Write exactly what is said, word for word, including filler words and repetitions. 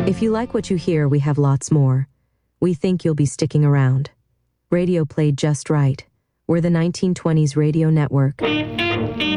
If you like what you hear, we have lots more. We think you'll be sticking around. Radio played just right. We're the nineteen twenties Radio Network.